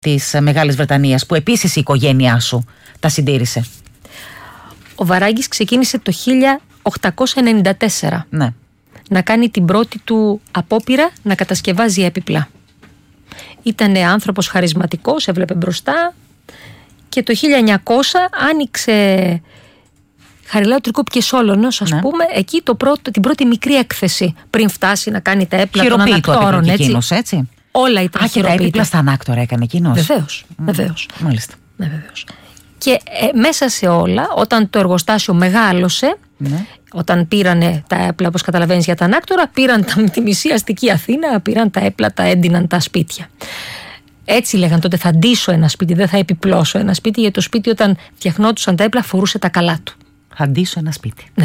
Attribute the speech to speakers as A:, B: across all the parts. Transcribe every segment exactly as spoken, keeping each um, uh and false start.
A: της Μεγάλης Βρετανίας, που επίσης η οικογένειά σου τα συντήρησε?
B: Ο Βαράγκης ξεκίνησε το χίλια οκτακόσια ενενήντα τέσσερα
A: Ναι. να
B: κάνει την πρώτη του απόπειρα να κατασκευάζει έπιπλα. Ήταν άνθρωπος χαρισματικός, έβλεπε μπροστά, και το χίλια εννιακόσια άνοιξε Χαριλάου Τρικούπη Σόλωνος, ας
A: ναι.
B: πούμε, εκεί το πρώτο, την πρώτη μικρή έκθεση πριν φτάσει να κάνει τα έπιπλα των
A: ανακτόρων.
B: Έτσι.
A: έτσι.
B: Όλα ήταν
A: χειροποίητα. Α, και τα έπιπλα στα ανάκτορα έκανε εκείνος.
B: Βεβαίως,
A: Mm.
B: βεβαίως.
A: Μάλιστα.
B: Ναι, βεβαίως. Και ε, μέσα σε όλα, όταν το εργοστάσιο μεγάλωσε,
A: ναι.
B: όταν πήρανε τα έπλα, όπως καταλαβαίνεις, για τα ανάκτορα, πήραν τα, τη μισή αστική Αθήνα, πήραν τα έπλα, τα έντυναν τα σπίτια. Έτσι λέγαν τότε, θα ντύσω ένα σπίτι, δεν θα επιπλώσω ένα σπίτι, γιατί το σπίτι όταν φτιαχνόντουσαν τα έπλα φορούσε τα καλά του.
A: Θα ντύσω ένα σπίτι.
B: Ναι.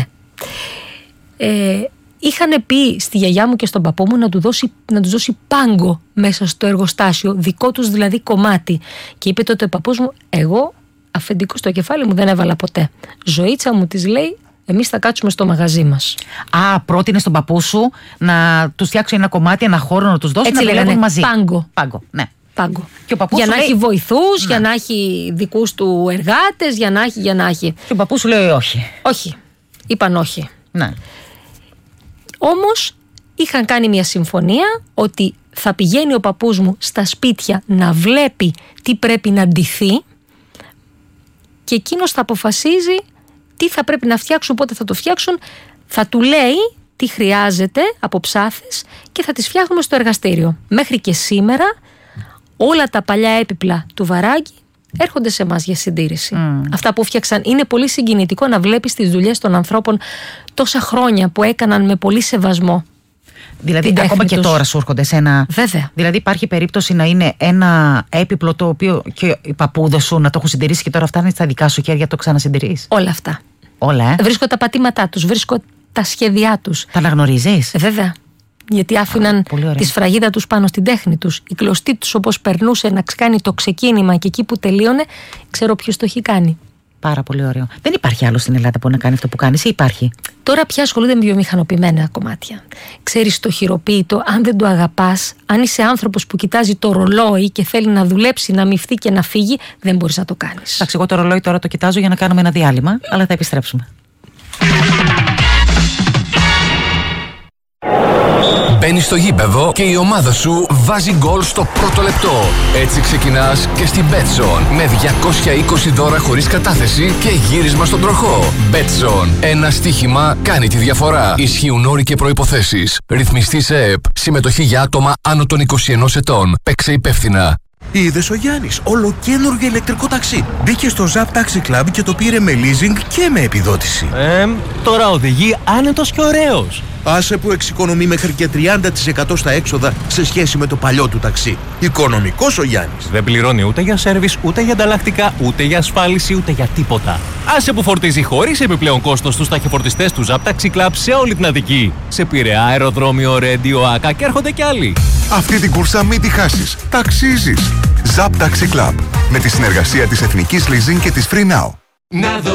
B: Ε, είχαν πει στη γιαγιά μου και στον παππού μου να του δώσει, να τους δώσει πάγκο μέσα στο εργοστάσιο, δικό τους δηλαδή κομμάτι. Και είπε τότε ο παππούς μου, εγώ αφεντικό στο κεφάλι μου δεν έβαλα ποτέ. Ζωήτσα μου της λέει, εμείς θα κάτσουμε στο μαγαζί μας.
A: Α, πρότεινε στον παππού σου να τους φτιάξει ένα κομμάτι, ένα χώρο να τους δώσει,
B: έτσι
A: να δουλεύουν μαζί.
B: Πάγκο.
A: Πάγκο, ναι.
B: Πάγκο.
A: Και ο παππούς
B: για να
A: λέει...
B: έχει βοηθούς,
A: ναι.
B: για να έχει δικούς του εργάτες, για να έχει, για να έχει.
A: Και ο παππούς σου λέει όχι.
B: Όχι. Είπαν όχι.
A: Ναι.
B: Όμως είχαν κάνει μια συμφωνία ότι θα πηγαίνει ο παππούς μου στα σπίτια να βλέπει τι πρέπει να ντυθεί και εκείνος θα αποφασίζει τι θα πρέπει να φτιάξουν, πότε θα το φτιάξουν, θα του λέει τι χρειάζεται από ψάθες και θα τις φτιάχνουμε στο εργαστήριο. Μέχρι και σήμερα όλα τα παλιά έπιπλα του Βαράγκη έρχονται σε εμάς για συντήρηση. Mm. Αυτά που φτιάξαν. Είναι πολύ συγκινητικό να βλέπεις τις δουλειές των ανθρώπων τόσα χρόνια που έκαναν με πολύ σεβασμό.
A: Δηλαδή ακόμα και
B: τους.
A: Τώρα σου έρχονται σε ένα...
B: Βέβαια.
A: Δηλαδή υπάρχει περίπτωση να είναι ένα έπιπλο το οποίο και οι παππούδες σου να το έχουν συντηρήσει και τώρα φτάνει στα δικά σου χέρια, το ξανασυντηρείς?
B: Όλα αυτά.
A: Όλα, ε.
B: Βρίσκω τα πατήματά τους, βρίσκω τα σχέδιά τους.
A: Τα αναγνωρίζεις?
B: Ε, βέβαια. Γιατί άφηναν
A: Α, τη
B: σφραγίδα τους πάνω στην τέχνη τους. Η κλωστή τους όπως περνούσε να κάνει το ξεκίνημα και εκεί που τελείωνε, ξέρω ποιος το έχει κάνει.
A: Πάρα πολύ ωραίο. Δεν υπάρχει άλλο στην Ελλάδα που να κάνει αυτό που κάνεις ή υπάρχει?
B: Τώρα πια ασχολούνται με βιομηχανοποιημένα κομμάτια. Ξέρεις, το χειροποίητο, αν δεν το αγαπάς, αν είσαι άνθρωπος που κοιτάζει το ρολόι και θέλει να δουλέψει, να μυφθεί και να φύγει, δεν μπορείς να το κάνεις.
A: Εντάξει, εγώ το ρολόι τώρα το κοιτάζω για να κάνουμε ένα διάλειμμα, αλλά θα επιστρέψουμε.
C: Μπαίνεις στο γήπεδο και η ομάδα σου βάζει γκολ στο πρώτο λεπτό. Έτσι ξεκινάς και στην Betson με διακόσια είκοσι δώρα χωρίς κατάθεση και γύρισμα στον τροχό. Betson. Ένα στοίχημα κάνει τη διαφορά. Ισχύουν όροι και προϋποθέσεις. Ρυθμιστή σε ΕΕΠ. Συμμετοχή για άτομα άνω των είκοσι ενός ετών. Παίξε υπεύθυνα.
D: Είδες ο Γιάννης, ολοκαίνουργιο ηλεκτρικό ταξί. Μπήκε στο Zap Taxi Club και το πήρε με leasing και με επιδότηση.
E: Ε, τώρα οδηγεί άνετος και ωραίος.
D: Άσε που εξοικονομεί μέχρι και τριάντα τοις εκατό στα έξοδα σε σχέση με το παλιό του ταξί. Οικονομικός ο Γιάννης.
E: Δεν πληρώνει ούτε για σέρβις, ούτε για ανταλλακτικά, ούτε για ασφάλιση, ούτε για τίποτα. Άσε που φορτίζει χωρίς επιπλέον κόστος στους ταχυφορτιστές του Zap Taxi Club σε όλη την Αττική. Σε Πειραιά, αεροδρόμιο, Ρέντιο, Άκα και έρχονται κι άλλοι.
F: Αυτή την κούρσα μην τη χάσεις. Ταξίζεις. Zap Taxi Club. Με τη συνεργασία της Εθνικής Leasing και της Free Now.
C: Να δω